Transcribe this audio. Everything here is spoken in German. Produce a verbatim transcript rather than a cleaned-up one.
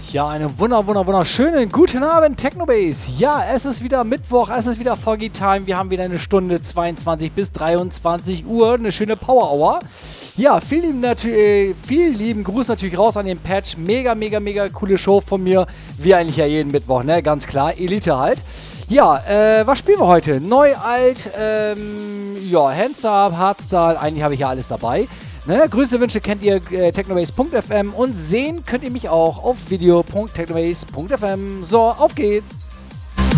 Ja, einen wunder, wunder, wunderschönen guten Abend, Technobase. Ja, es ist wieder Mittwoch, es ist wieder Foggy Time. Wir haben wieder eine Stunde zweiundzwanzig bis dreiundzwanzig Uhr, eine schöne Power Hour. Ja, vielen lieben, äh, vielen lieben Gruß natürlich raus an den Patch. Mega, mega, mega coole Show von mir. Wie eigentlich ja jeden Mittwoch, ne? Ganz klar, Elite halt. Ja, äh, was spielen wir heute? Neu, alt, ähm, ja, Hands-Up, Hardstyle, eigentlich habe ich ja alles dabei. Ne, Grüße, Wünsche kennt ihr äh, technobase punkt f m und sehen könnt ihr mich auch auf video punkt technobase punkt f m. So, auf geht's!